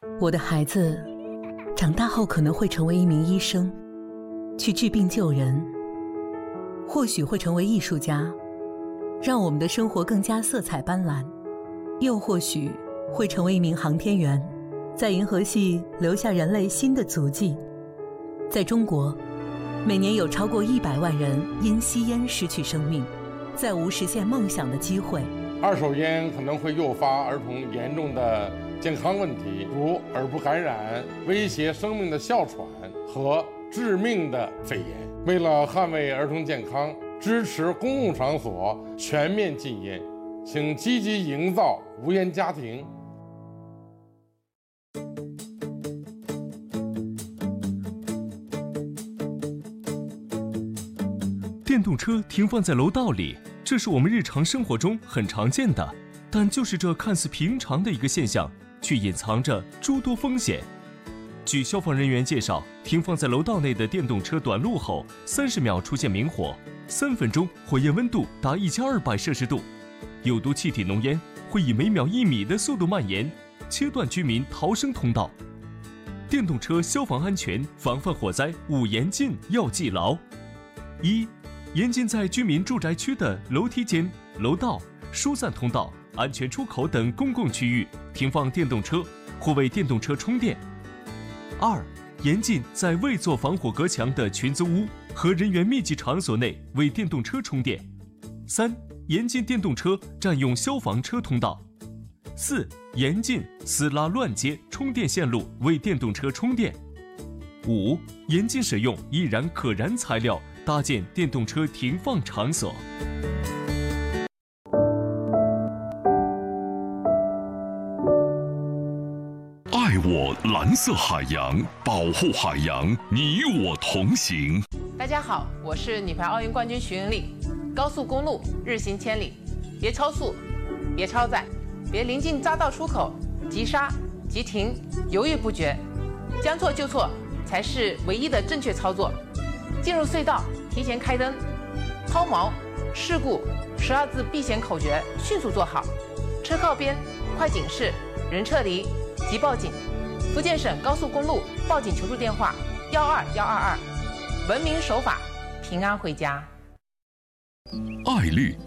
我的孩子长大后可能会成为一名医生，去治病救人，或许会成为艺术家，让我们的生活更加色彩斑斓，又或许会成为一名航天员，在银河系留下人类新的足迹。在中国，每年有超过100万人因吸烟失去生命，再无实现梦想的机会。 二手烟可能会诱发儿童严重的健康问题，如耳部感染、威胁生命的哮喘和致命的肺炎。为了捍卫儿童健康，支持公共场所全面禁烟，请积极营造无烟家庭。 电动车停放在楼道里，这是我们日常生活中很常见的，但就是这看似平常的一个现象，却隐藏着诸多风险。据消防人员介绍，停放在楼道内的电动车短路后30秒出现明火，3分钟火焰温度达1200摄氏度，有毒气体浓烟会以每秒1米的速度蔓延，切断居民逃生通道。电动车消防安全防范火灾5严禁要记牢：一、严禁在居民住宅区的楼梯间、楼道、疏散通道、安全出口等公共区域停放电动车或为电动车充电。2、严禁在未做防火隔墙的群租屋和人员密集场所内为电动车充电。3、严禁电动车占用消防车通道。4、严禁私拉乱接充电线路为电动车充电。5、严禁使用易燃可燃材料搭建电动车停放场所。 爱我蓝色海洋，保护海洋，你我同行。 大家好，我是女排奥运冠军徐云丽。高速公路日行千里，别超速，别超载，别临近匝道出口急刹、急停，犹豫不决，将错就错才是唯一的正确操作。进入隧道提前开灯，抛锚、事故12字避险口诀迅速做好。车靠边，快警示，人撤离，即报警。福建省高速公路报警求助电话12122，文明守法，平安回家。 爱绿